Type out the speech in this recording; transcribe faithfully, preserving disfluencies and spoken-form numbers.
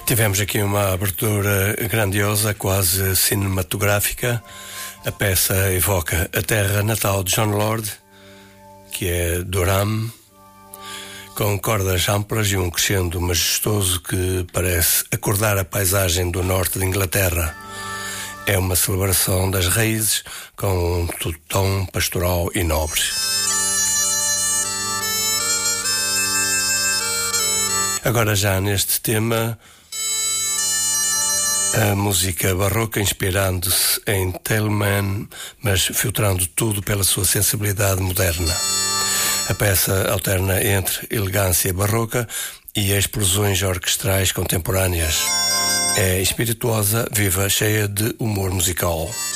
Tivemos aqui uma abertura grandiosa, quase cinematográfica. A peça evoca a terra natal de Jon Lord, que é Durham, com cordas amplas e um crescendo majestoso que parece acordar a paisagem do norte de Inglaterra. É uma celebração das raízes com um tom pastoral e nobre. Agora já neste tema, a música barroca inspirando-se em Telemann, mas filtrando tudo pela sua sensibilidade moderna. A peça alterna entre elegância barroca e explosões orquestrais contemporâneas. É espirituosa, viva, cheia de humor musical.